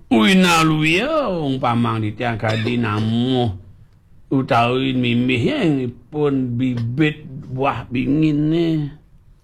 Winaluya umpamang ditiang kadi namu utawi mimih yang pun bibit buah bingin nih.